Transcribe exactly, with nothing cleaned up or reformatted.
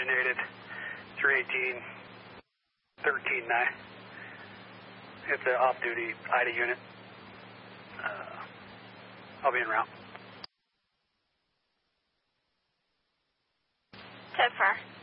designated three eighteen, thirteen nine. It's an off-duty I D A unit. Uh, I'll be en route. So far.